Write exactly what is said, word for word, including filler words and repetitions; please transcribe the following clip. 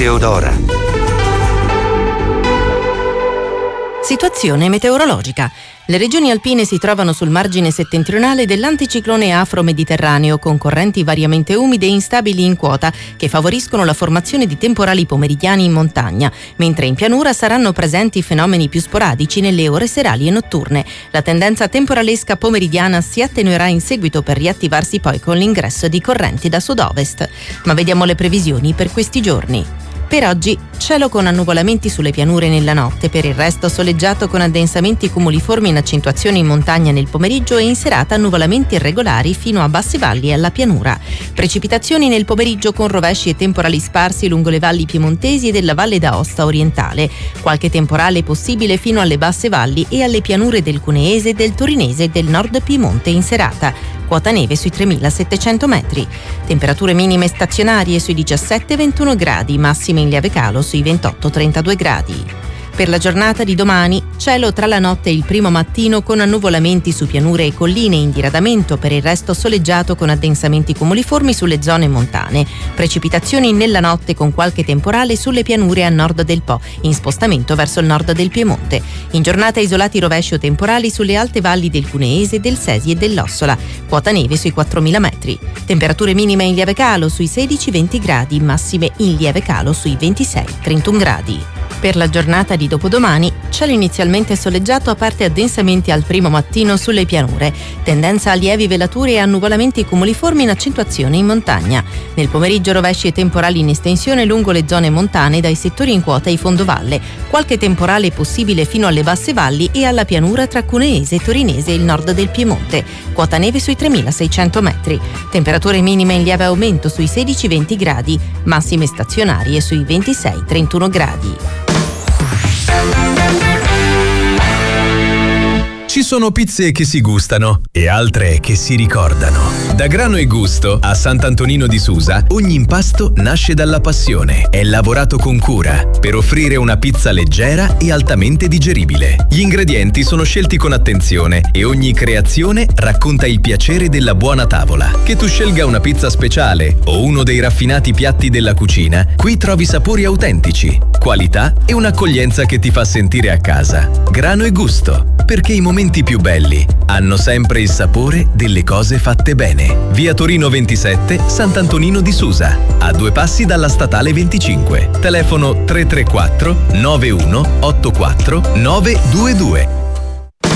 Meteodora. Situazione meteorologica. Le regioni alpine si trovano sul margine settentrionale dell'anticiclone afro-mediterraneo con correnti variamente umide e instabili in quota che favoriscono la formazione di temporali pomeridiani in montagna, mentre in pianura saranno presenti fenomeni più sporadici nelle ore serali e notturne. La tendenza temporalesca pomeridiana si attenuerà in seguito per riattivarsi poi con l'ingresso di correnti da sud-ovest. Ma vediamo le previsioni per questi giorni. Per oggi cielo con annuvolamenti sulle pianure nella notte, per il resto soleggiato con addensamenti cumuliformi in accentuazione in montagna nel pomeriggio e in serata annuvolamenti irregolari fino a basse valli e alla pianura. Precipitazioni nel pomeriggio con rovesci e temporali sparsi lungo le valli piemontesi e della Valle d'Aosta orientale. Qualche temporale possibile fino alle basse valli e alle pianure del Cuneese, del Torinese e del Nord Piemonte in serata. Quota neve sui tremilasettecento metri. Temperature minime stazionarie sui diciassette ventuno gradi, massime in lieve calo sui ventotto trentadue gradi. Per la giornata di domani, cielo tra la notte e il primo mattino con annuvolamenti su pianure e colline in diradamento, per il resto soleggiato con addensamenti cumuliformi sulle zone montane. Precipitazioni nella notte con qualche temporale sulle pianure a nord del Po, in spostamento verso il nord del Piemonte. In giornata isolati rovesci o temporali sulle alte valli del Cuneese, del Sesi e dell'Ossola. Quota neve sui quattromila metri. Temperature minime in lieve calo sui sedici venti gradi, massime in lieve calo sui ventisei trentuno gradi. Per la giornata di dopodomani, cielo inizialmente soleggiato a parte addensamenti al primo mattino sulle pianure, tendenza a lievi velature e annuvolamenti cumuliformi in accentuazione in montagna. Nel pomeriggio rovesci e temporali in estensione lungo le zone montane dai settori in quota ai fondovalle, qualche temporale possibile fino alle basse valli e alla pianura tra Cuneese, Torinese e il nord del Piemonte. Quota neve sui tremilaseicento metri. Temperature minime in lieve aumento sui sedici venti gradi, massime stazionarie sui ventisei trentuno gradi. Ci sono pizze che si gustano e altre che si ricordano. Da Grano e Gusto a Sant'Antonino di Susa ogni impasto nasce dalla passione. È lavorato con cura per offrire una pizza leggera e altamente digeribile. Gli ingredienti sono scelti con attenzione e ogni creazione racconta il piacere della buona tavola. Che tu scelga una pizza speciale o uno dei raffinati piatti della cucina, qui trovi sapori autentici, qualità e un'accoglienza che ti fa sentire a casa. Grano e Gusto, perché i momenti più belli hanno sempre il sapore delle cose fatte bene. Via Torino ventisette, Sant'Antonino di Susa, a due passi dalla statale venticinque. Telefono tre tre quattro nove uno otto quattro nove due due.